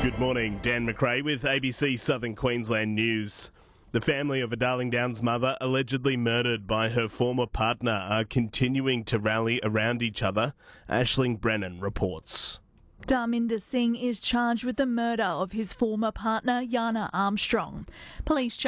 Good morning, Dan McRae with ABC Southern Queensland News. The family of a Darling Downs mother allegedly murdered by her former partner are continuing to rally around each other, Aisling Brennan reports. Dharminder Singh is charged with the murder of his former partner, Yana Armstrong. Police